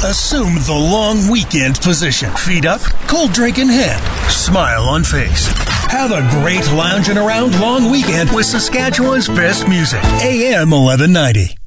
Assume the long weekend position. Feet up, cold drink in hand, smile on face. Have a great lounging around long weekend with Saskatchewan's best music. AM 1190.